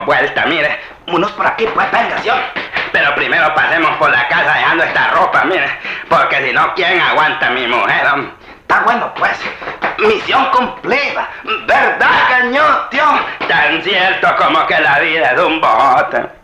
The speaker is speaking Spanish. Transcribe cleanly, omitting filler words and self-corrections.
vuelta, mire. Unos por aquí, pues, venga, ¿sí? Pero primero pasemos por la casa dejando esta ropa, mire. Porque si no, ¿quién aguanta a mi mujer? Está bueno, pues. Misión cumplida. ¿Verdad, cañón, tío? Tan cierto como que la vida es un bote.